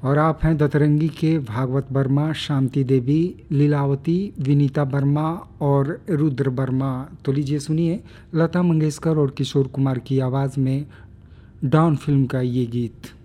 और आप हैं दतरंगी के भागवत वर्मा, शांति देवी, लीलावती, विनीता वर्मा और रुद्र वर्मा। तो लीजिए सुनिए लता मंगेशकर और किशोर कुमार की आवाज़ में डॉन फिल्म का ये गीत।